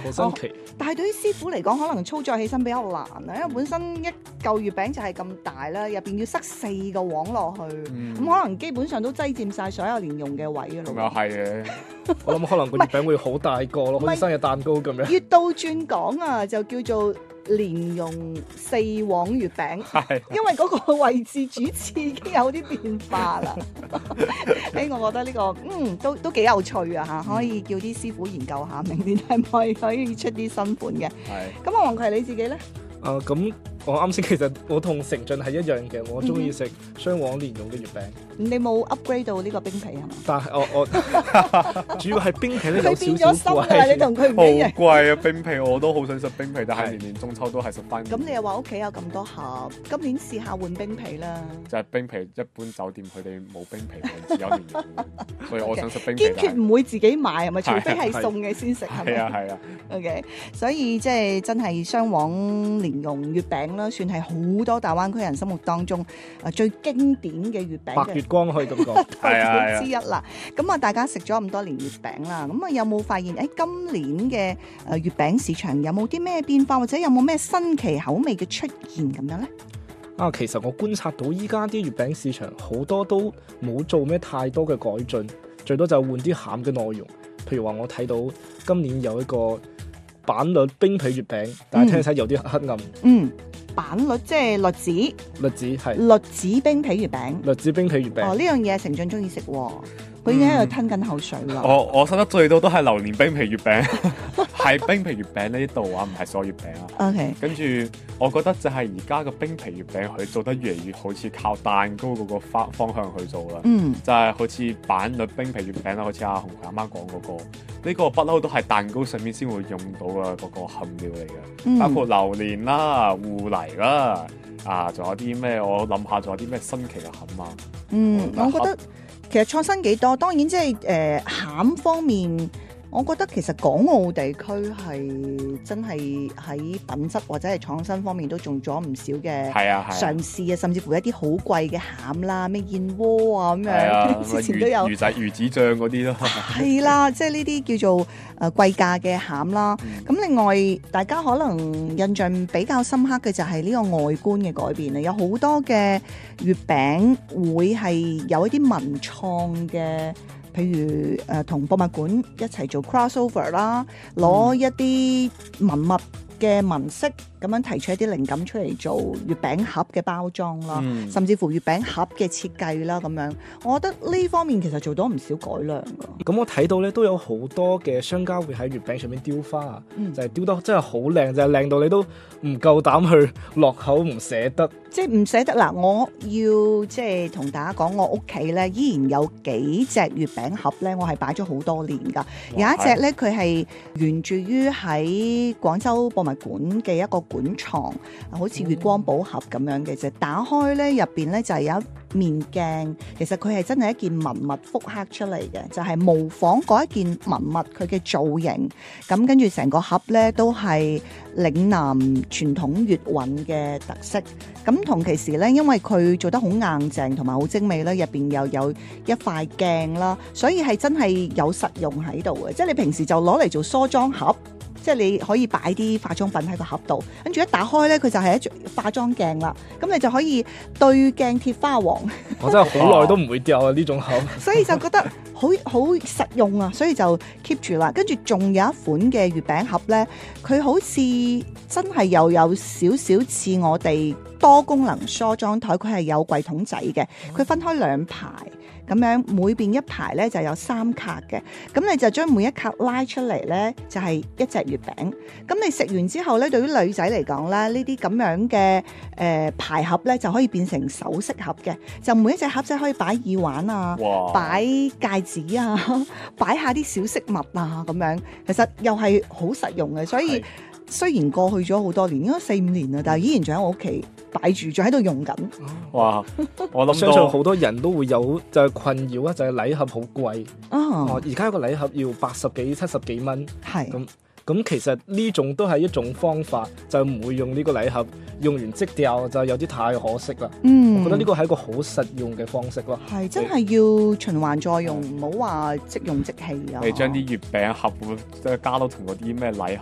好新奇。 但係對於師傅嚟講，可能操作起身比較難啊，因為本身一嚿月餅就係咁大啦，入邊要塞4個黃落去，咁可能基本上都擠佔晒所有蓮蓉嘅位㗎咁咯。 又係嘅， 我諗可能個月餅會好大個咯，好似生日蛋糕咁樣。 越倒轉講啊，就叫做蓮蓉4黃月餅，因為嗰個位置主次已經有啲變化啦。我覺得呢個都幾有趣啊嚇，可以叫啲師傅研究下，明年係咪可以出啲新款嘅？咁啊，黃葵你自己咧？ 咁我啱先其實我同成俊係一樣嘅，我中意食雙黃蓮蓉嘅月餅。 你冇 upgrade 到呢個冰皮係嘛？ 但係我主要係冰皮咧有佢變少咗心㗎， 少貴。 你同佢唔好一樣。 貴啊！冰皮我都好想食冰皮，但係年年中秋都係食翻。 咁你又話屋企有咁多盒，今年試下換冰皮啦。 就係冰皮，一般酒店佢哋冇冰皮，只有蓮蓉，所以我想食冰皮。 堅決唔會自己買係咪？除非係送嘅先食係咪？ 係啊。 OK， 所以即係真係雙黃蓮蓉月餅啦，算係好多大灣區人心目當中最經典嘅月餅白月光可以咁講， 係之一啦。咁啊，大家食咗咁多年月餅啦，咁啊有冇發現今年嘅月餅市場有冇啲咩變化，或者有冇咩新奇口味嘅出現咁樣咧？ 其實我觀察到依家啲月餅市場好多都冇做咩太多嘅改進，最多就換啲餡嘅內容。譬如話我睇到今年有一個板栗冰皮月餅，但係聽起嚟有啲黑暗。 板栗即係栗子，栗子冰皮月餅， 栗子冰皮月餅。 呢樣嘢成俊中意食喎，佢已經喺度吞緊口水啦。 我食得最多都係榴蓮冰皮月餅，係冰皮月餅呢度啊，唔係所有月餅啊。 OK， 跟住我覺得就係而家嘅冰皮月餅，佢做得越嚟越好似靠蛋糕嗰個方向去做啦。就係好似板栗冰皮月餅啦，好似阿紅佢啱啱講嗰個，呢個不嬲都係蛋糕上面先會用到嘅嗰個餡料嚟嘅，包括榴蓮啦、芋泥啦，仲有啲咩？我諗下仲有啲咩新奇嘅餡啊？ 我覺得其實創新幾多，當然即係餡方面。我覺得其實港澳地區係真係喺品質或者係創新方面都做咗唔少嘅嘗試啊，甚至乎一啲好貴嘅餡啦，咩燕窩啊咁樣，之前都有魚子醬嗰啲咯， 係啦，即係呢啲叫做貴價嘅餡啦。咁另外大家可能印象比較深刻嘅就係呢個外觀嘅改變啊，有好多嘅月餅會係有一啲文創嘅。譬如同博物館一齊做 crossover 啦，攞一啲文物嘅紋飾咁樣提出一啲靈感出嚟做月餅盒嘅包裝啦，甚至乎月餅盒嘅設計啦咁樣，我覺得呢方面其實做到唔少改良㗎。 咁我睇到咧都有好多嘅商家會喺月餅上面雕花，就係雕得真係好靚，就係靚到你都唔夠膽去落口，唔捨得。 即係唔捨得嗱，我要即係同大家講，我屋企咧依然有幾隻月餅盒咧，我係擺咗好多年㗎。有一隻咧，佢係源自於喺廣州博物館嘅一個館藏，好似月光寶盒咁樣嘅啫。打開咧，入邊咧就係有一面鏡，其實佢係真係一件文物復刻出嚟嘅，就係模仿嗰一件文物佢嘅造型。咁跟住成個盒咧都係嶺南傳統月韻嘅特色。咁同其時咧，因為佢做得好硬淨同埋好精美咧，入邊又有一塊鏡啦，所以係真係有實用喺度嘅。即係你平時就攞嚟做梳妝盒，即係你可以擺啲化妝品喺個盒度，跟住一打開咧，佢就係一隻化妝鏡啦。咁你就可以對鏡貼花黃。 我真係好耐都唔會掉啊呢種盒， 所以就覺得好實用啊，所以就 keep 住啦。跟住仲有一款嘅月餅盒咧，佢好似真係又有少少似我哋多功能梳妝台，佢係有櫃桶仔嘅，佢分開兩排。咁樣每邊一排咧就有3卡嘅，咁你就將每一卡拉出嚟咧，就係一隻月餅。咁你食完之後咧，對於女仔嚟講咧，呢啲咁樣嘅排盒咧，就可以變成首飾盒嘅，就每一隻盒仔可以擺耳環啊，擺戒指啊，擺下啲小飾物啊咁樣，其實又係好實用嘅，所以。雖然過去咗好多年，應該4-5年啦，但係依然仲喺我屋企擺住，仲喺度用緊。 哇！我諗相信好多人都會有就係困擾啊，就係禮盒好貴。而家個禮盒要80幾、70幾蚊。係。咁其實呢種都係一種方法，就唔會用呢個禮盒，用完即掉就有啲太可惜啦。我覺得呢個係一個好實用嘅方式咯。係真係要循環再用，唔好話即用即棄啊。 你將啲月餅盒即係加到同嗰啲咩禮盒